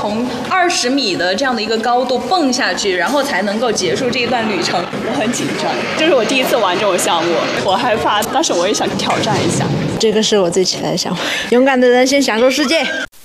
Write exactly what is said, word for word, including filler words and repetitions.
从二十米的这样的一个高度蹦下去，然后才能够结束这一段旅程。 我很紧张，这是我第一次玩这种项目，我害怕，但是我也想挑战一下。 这个是我最期待的项目。勇敢的人先享受世界。